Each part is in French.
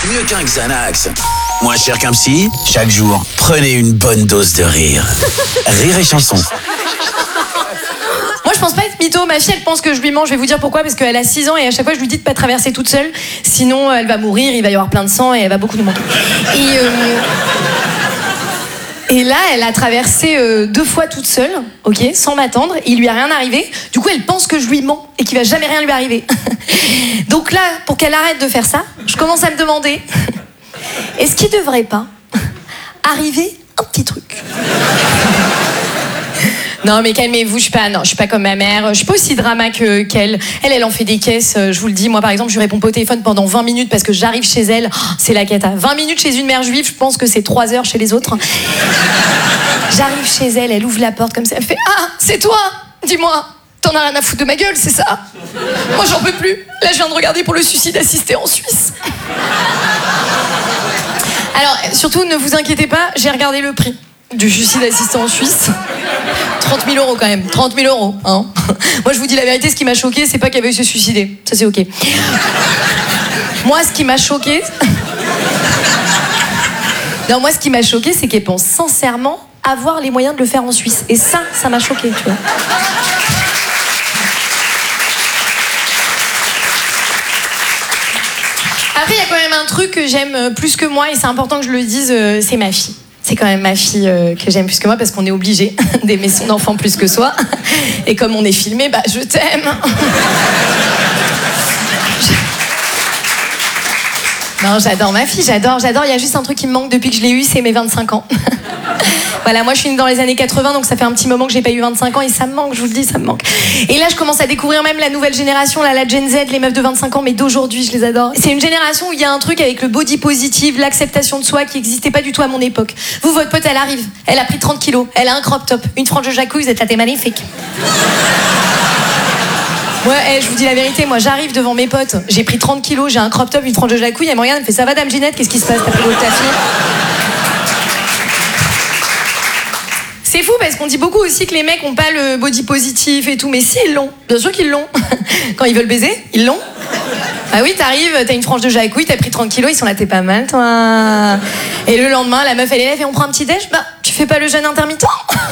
mieux qu'un Xanax. Moins cher qu'un psy, chaque jour, prenez une bonne dose de rire. Rire et chanson. Moi, je pense pas être mytho. Ma fille, elle pense que je lui mens. Je vais vous dire pourquoi. Parce qu'elle a 6 ans et à chaque fois, je lui dis de pas traverser toute seule. Sinon, elle va mourir, il va y avoir plein de sang et elle va beaucoup nous manquer. Et là, elle a traversé 2 fois toute seule, ok, sans m'attendre. Il lui a rien arrivé. Du coup, elle pense que je lui mens et qu'il va jamais rien lui arriver. Donc là, pour qu'elle arrête de faire ça, je commence à me demander est-ce qu'il devrait pas arriver un petit truc? Non mais calmez-vous, je suis pas comme ma mère, je suis pas aussi drama qu'elle. Elle en fait des caisses, je vous le dis. Moi par exemple, je lui réponds pas au téléphone pendant 20 minutes parce que j'arrive chez elle, c'est la cata. 20 minutes chez une mère juive, je pense que c'est 3 heures chez les autres. J'arrive chez elle, elle ouvre la porte comme ça, elle fait « Ah, c'est toi? Dis-moi, t'en as rien à foutre de ma gueule, c'est ça? Moi j'en peux plus, là je viens de regarder pour le suicide assisté en Suisse. » Alors surtout, ne vous inquiétez pas, j'ai regardé le prix du suicide assisté en Suisse. 30 000 euros quand même, 30 000 euros. Hein. Moi je vous dis la vérité, ce qui m'a choqué, c'est pas qu'elle veuille se suicider. Ça c'est ok. Moi ce qui m'a choqué... Non, moi ce qui m'a choqué, c'est qu'elle pense sincèrement avoir les moyens de le faire en Suisse. Et ça m'a choqué, tu vois. Après, il y a quand même un truc que j'aime plus que moi, et c'est important que je le dise, c'est ma fille. C'est quand même ma fille que j'aime plus que moi, parce qu'on est obligé d'aimer son enfant plus que soi. Et comme on est filmé, bah je t'aime. Non, j'adore ma fille, j'adore. Il y a juste un truc qui me manque depuis que je l'ai eue, c'est mes 25 ans. Voilà, moi je suis née dans les années 80, donc ça fait un petit moment que j'ai pas eu 25 ans et ça me manque, je vous le dis, ça me manque. Et là, je commence à découvrir même la nouvelle génération, là, la Gen Z, les meufs de 25 ans, mais d'aujourd'hui, je les adore. C'est une génération où il y a un truc avec le body positive, l'acceptation de soi qui n'existait pas du tout à mon époque. Vous, votre pote, elle arrive, elle a pris 30 kilos, elle a un crop top, une frange de jacuzzi, vous êtes là, t'es magnifique. Ouais, je vous dis la vérité, moi j'arrive devant mes potes, j'ai pris 30 kilos, j'ai un crop top, une frange de jacuzzi, elle me regarde, elle me fait ça va dame Ginette, qu'est-ce qui se passe, t'as pris l'eau de ta fille? C'est fou parce qu'on dit beaucoup aussi que les mecs ont pas le body positif et tout, mais si ils l'ont, bien sûr qu'ils l'ont. Quand ils veulent baiser, ils l'ont. Ah oui, t'arrives, t'as une frange de jacouille, t'as pris 30 kilos, ils sont là, t'es pas mal toi. Et le lendemain, la meuf elle est là, et on prend un petit déj, bah tu fais pas le jeûne intermittent.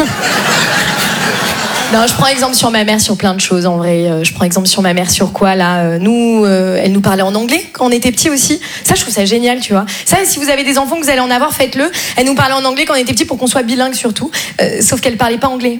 Non, je prends exemple sur ma mère sur plein de choses en vrai. Je prends exemple sur ma mère sur quoi là nous, elle nous parlait en anglais quand on était petits aussi. Ça, je trouve ça génial, tu vois. Ça, si vous avez des enfants que vous allez en avoir, faites-le. Elle nous parlait en anglais quand on était petits pour qu'on soit bilingue surtout. Sauf qu'elle parlait pas anglais.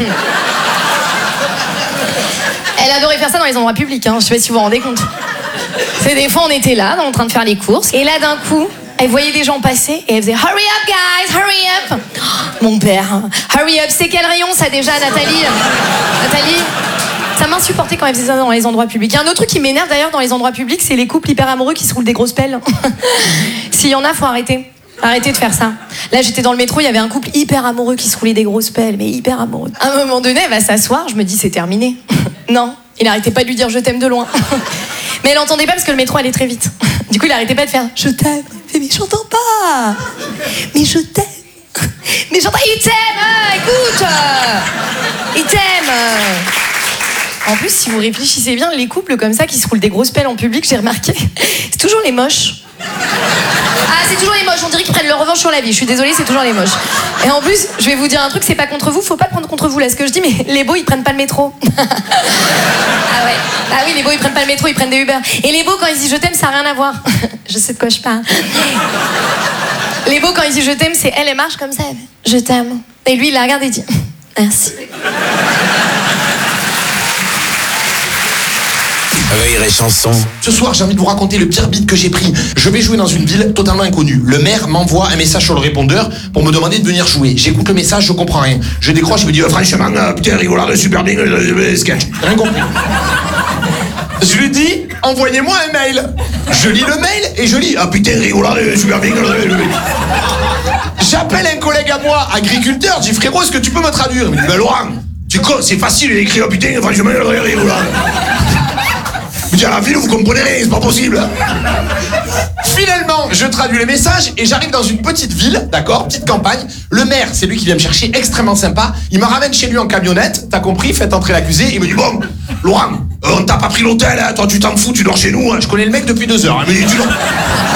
Elle adorait faire ça dans les endroits publics. Hein. Je sais pas si vous vous rendez compte. C'est des fois on était là, en train de faire les courses, et là d'un coup. Elle voyait des gens passer et elle faisait « Hurry up, guys, hurry up !» Mon père, « Hurry up !» C'est quel rayon, ça, déjà, Nathalie? Nathalie, ça m'insupportait quand elle faisait ça dans les endroits publics. Il y a un autre truc qui m'énerve, d'ailleurs, dans les endroits publics, c'est les couples hyper amoureux qui se roulent des grosses pelles. S'il y en a, faut arrêter. Arrêtez de faire ça. Là, j'étais dans le métro, il y avait un couple hyper amoureux qui se roulait des grosses pelles, mais hyper amoureux. À un moment donné, elle va s'asseoir, je me dis « C'est terminé. » Non, il arrêtait pas de lui dire « Je t'aime » de loin. Mais elle entendait pas parce que le métro allait très vite. Du coup, il arrêtait pas de faire « Je t'aime ». Mais j'entends pas. Mais je t'aime. Mais j'entends. Il t'aime. Écoute. Il t'aime. En plus, si vous réfléchissez bien, les couples comme ça qui se roulent des grosses pelles en public, j'ai remarqué, c'est toujours les moches. Ah, c'est toujours les moches. On dirait qu'ils prennent leur revanche sur la vie. Je suis désolée, c'est toujours les moches. Et en plus, je vais vous dire un truc, c'est pas contre vous. Faut pas prendre contre vous là ce que je dis, mais les beaux ils prennent pas le métro. Ah ouais. Ah oui, les beaux ils prennent pas le métro, ils prennent des Uber. Et les beaux quand ils disent je t'aime, ça a rien à voir. Je sais de quoi je parle. Les beaux quand ils disent je t'aime, c'est elle marche comme ça. Elle fait, je t'aime. Et lui il la regarde et dit merci. Rire et chanson. Ce soir, j'ai envie de vous raconter le pire beat que j'ai pris. Je vais jouer dans une ville totalement inconnue. Le maire m'envoie un message sur le répondeur pour me demander de venir jouer. J'écoute le message, je comprends rien. Je décroche, je me dis franchement, putain, rigolard, super bien, sketch. Rien compris. Je lui dis, envoyez-moi un mail. Je lis le mail et je lis, ah putain, rigolard, super bien. J'appelle un collègue à moi, agriculteur, je dis frérot, est-ce que tu peux me traduire? Il me dit, ben Laurent, tu con, c'est facile, il écrit, ah putain, franchement, rigolard. Je dis à la ville, vous comprenez rien, c'est pas possible. Finalement, je traduis les messages et j'arrive dans une petite ville, d'accord, petite campagne. Le maire, c'est lui qui vient me chercher, extrêmement sympa. Il me ramène chez lui en camionnette, t'as compris, faites entrer l'accusé. Il me dit, bon, Laurent, on t'a pas pris l'hôtel, hein, toi tu t'en fous, tu dors chez nous. Hein. Je connais le mec depuis 2 heures. Il me dit, tu dors.